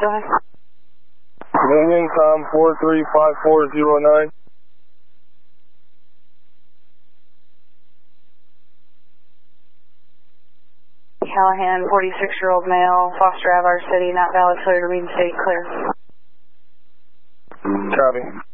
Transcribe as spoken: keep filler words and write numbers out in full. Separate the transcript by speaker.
Speaker 1: Go ahead.
Speaker 2: Dominion com four three five four zero nine.
Speaker 1: Callahan, forty-six-year-old male, Foster Ave, our city, not valid, so to remain state clear.
Speaker 2: Copy.